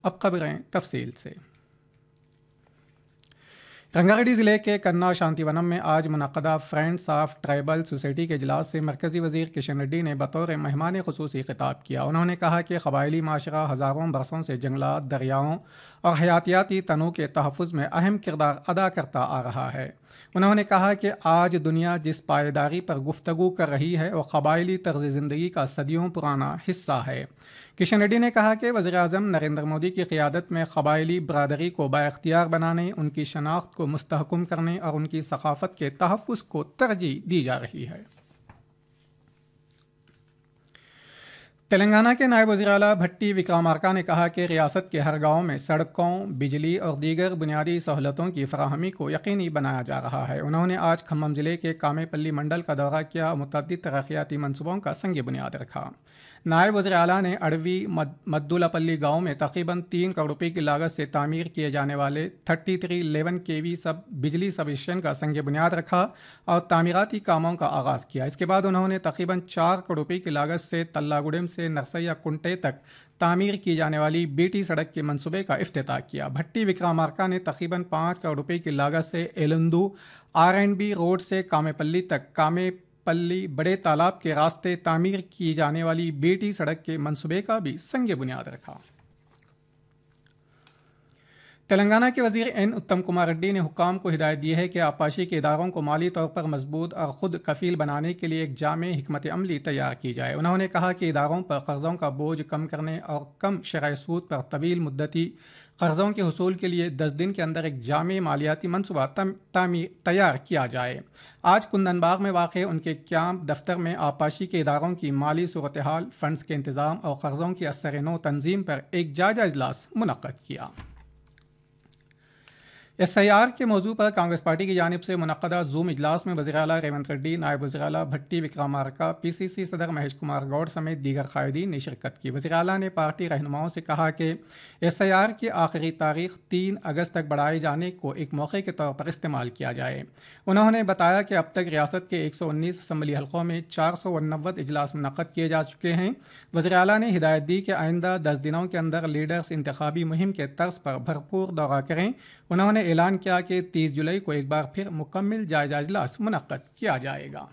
अब खबरें तफसील से। रंगारेड्डी ज़िले के कन्ना शांतिवनम में आज मुनक़दा फ्रेंड्स ऑफ ट्राइबल सोसाइटी के इजलास से मरकज़ी वज़ीर किशन रेड्डी ने बतौर मेहमान ख़ुसूसी ख़िताब किया। उन्होंने कहा कि क़बायली माशरा हज़ारों बरसों से जंगलात, दरियाओं और हयातियाती तनों के तहफ़्फ़ुज़ में अहम किरदार अदा करता आ रहा है। उन्होंने कहा कि आज दुनिया जिस पायदारी पर गुफ्तगू कर रही है वो क़बायली तर्ज़ ज़िंदगी का सदियों पुराना हिस्सा है। किशन रेड्डी ने कहा कि वज़ीर-ए-आज़म नरेंद्र मोदी की क़ियादत में क़बायली बरादरी को बाइख्तियार बनाने, उनकी शनाख्त को मुस्तहकम करने और उनकी सक़ाफ़त के तहफ़्फ़ुज़ को तरजीह दी जा रही है। तेलंगाना के नायब वज़ीर आला भट्टी विक्रमार्का ने कहा कि रियासत के हर गांव में सड़कों, बिजली और दीगर बुनियादी सहूलतों की फराहमी को यकीनी बनाया जा रहा है। उन्होंने आज खम्मम ज़िले के कामेपल्ली मंडल का दौरा किया और मुतअद्दिद तरक्याती मनसूबों का संग बुनियाद रखा। नायब वज़ीर आला ने अड़वी मद्दुलापल्ली गांव में तकरीबन 3 करोड़ रुपये की लागत से तामीर किए जाने वाले 3311 kV सब बिजली सब स्टेशन का संग बुनियाद रखा और तामीराती कामों का आगाज़ किया। इसके बाद उन्होंने तकरीबन 4 करोड़ रुपये की लागत से तल्लागुडेम से नरसैया कुंटे तक तामीर की जाने वाली बीटी सड़क के मंसूबे का इफ्तिताह किया। भट्टी विक्रमार्का ने तकरीबन 5 करोड़ रुपये की लागत से एलंदू R&B रोड से कामेपल्ली तक कामेपल्ली बड़े तालाब के रास्ते तामीर की जाने वाली बीटी सड़क के मंसूबे का भी संग बुनियाद रखा। तेलंगाना के वज़ीर एन उत्तम कुमार रेड्डी ने हुक्काम को हिदायत दी है कि आबपाशी के इदारों को माली तौर पर मजबूत और ख़ुद कफ़ील बनाने के लिए एक जामे हिकमत अमली तैयार की जाए। उन्होंने कहा कि इदारों पर कर्ज़ों का बोझ कम करने और कम शरह सूद पर तवील मुद्दती कर्ज़ों के हुसूल के लिए 10 दिन के अंदर एक जामे मालियाती मनसूबा तैयार किया जाए। आज कुंदनबाग में वाक़ उनके क्यांप दफ्तर में आबपाशी के इदारों की माली सूरत हाल, फ़ंड्स के इंतज़ाम और कर्ज़ों की असर-ए-नौ तंजीम पर एक जायज़ा इजलास मुनक़्क़द किया। SIR के मौजू पर कांग्रेस पार्टी की जानिब से मुनक़्क़दा ज़ूम इजलास में वज़ीर आला रेवंत रेड्डी, नायब वज़ीर आला भट्टी विक्रमार्का, PCC सदर महेश कुमार गौड़ समेत दीगर क़ायदीन ने शिरकत की। वज़ीर आला ने पार्टी रहनुमाओं से कहा कि SIR की आखिरी तारीख 3 अगस्त तक बढ़ाए जाने को एक मौके के तौर पर इस्तेमाल किया जाए। उन्होंने बताया कि अब तक रियासत के 119 असम्बली हल्कों में 489 इजलास मुनक़्क़द किए जा चुके हैं। वज़ीर आला ने हिदायत दी कि आइंदा 10 दिनों के अंदर लीडर्स इंतखाबी मुहिम के तर्ज पर भरपूर दौरा करें। उन्होंने ऐलान किया कि 30 जुलाई को एक बार फिर मुकम्मल जायजा इजलास मुनक़्क़द किया जाएगा।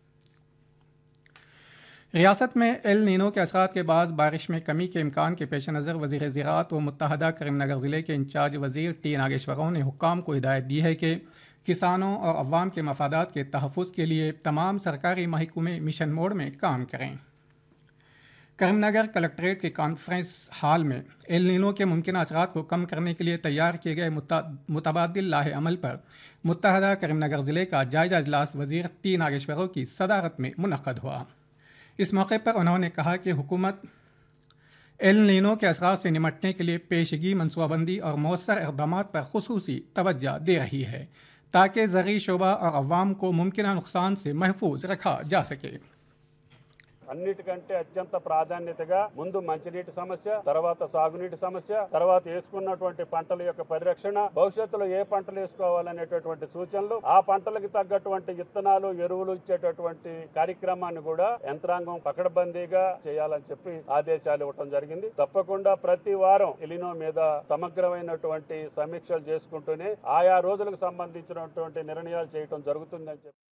रियासत में एल नीनो के असरात के बाद बारिश में कमी के इम्कान के पेश नज़र वज़ीर ज़राअत व मुत्तहदा करीमनगर ज़िले के इंचार्ज वज़ीर टी नागेश्वरों ने हुक्काम को हिदायत दी है कि किसानों और अवाम के मफादात के तहफ़्फ़ुज़ के लिए तमाम सरकारी महकमे मिशन मोड में काम करें। करीमनगर कलेक्ट्रेट के कॉन्फ्रेंस हॉल में एल नीनो के मुमकिन असरात को कम करने के लिए तैयार किए गए मुतबादिल लाहे अमल पर मुत्तहदा करीमनगर ज़िले का जायजा इजलास वज़ीर टी नागेश्वरों की सदारत में मुनक़्क़द हुआ। इस मौके पर उन्होंने कहा कि हुकूमत एल नीनो के असरात से निमटने के लिए पेशगी मनसूबाबंदी और मौसर इक़दामात पर खुसूसी तवज्जो दे रही है ताकि ज़रई शोबा और अवाम को मुमकिन नुकसान से महफूज रखा जा सके। అన్నిటికంటే అత్యంత ప్రాధాన్యతగా ముందు మంచినీటి సమస్య, తర్వాత సాగునీటి సమస్య, తర్వాత వేసుకున్నటువంటి పంటల యొక్క పరిరక్షణ, భవిష్యత్తులో ఏ పంటలు వేసుకోవాలనేటటువంటి సూచనలు, ఆ పంటలకు తగ్గటువంటి విత్తనాలు, ఎరువులు ఇచ్చేటటువంటి కార్యక్రమాన్ని కూడా యంత్రాంగం పకడ్బందీగా చేయాలని చెప్పి ఆదేశాలు ఇవ్వడం జరిగింది. తప్పకుండా ప్రతి వారం ఎలినో మీద సమగ్రమైనటువంటి సమీక్షలు చేసుకుంటూనే ఆయా రోజులకు సంబంధించినటువంటి నిర్ణయాలు చేయడం జరుగుతుందని చెప్పి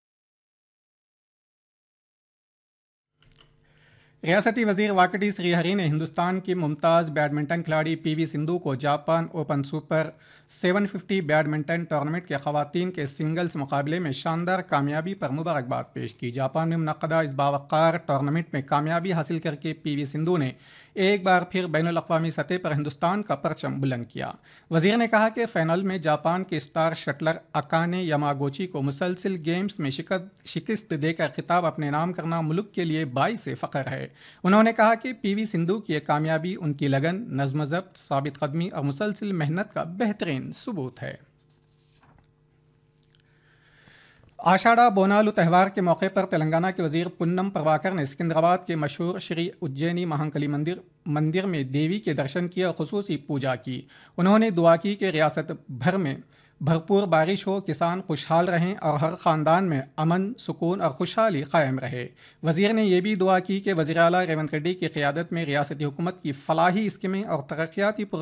रियासती वज़ीर वाकटी श्रीहरि ने हिंदुस्तान की मुमताज़ बैडमिंटन खिलाड़ी PV सिंधु को Japan open super 750 badminton tournament के ख़वातीन के सिंगल्स मुकाबले में शानदार कामयाबी पर मुबारकबाद पेश की। जापान में मुनक़्क़दा इस बावक़ार टूर्नामेंट में कामयाबी हासिल करके PV सिंधु ने एक बार फिर बैनुल अक़वामी सतह पर हिंदुस्तान का परचम बुलंद किया। वज़ीर ने कहा कि फ़ाइनल में जापान के स्टार शटलर अकाने यामागुची को मुसलसिल गेम्स में शिकस्त देकर खिताब अपने नाम करना मुल्क के लिए बाइस फ़ख्र है। उन्होंने कहा कि PV सिंधु की यह कामयाबी उनकी लगन, नज़्म ज़ब्त, साबित कदमी और मुसलसिल मेहनत का बेहतरीन सबूत है। आषाढ़ा बोनालू त्यौहार के मौके पर तेलंगाना के वज़ीर पुन्नम प्रभाकर ने सिकंदराबाद के मशहूर श्री उज्जैनी महाकाली मंदिर में देवी के दर्शन किए और खुसूसी पूजा की। उन्होंने दुआ की कि रियासत भर में भरपूर बारिश हो, किसान खुशहाल रहें और हर ख़ानदान में अमन, सुकून और खुशहाली कायम रहे। वज़ीर ने यह भी दुआ की कि वज़ीर आला रेवंत रेड्डी की क़ियादत में रियासती हुकूमत की फलाही स्कीमें और तरक्याती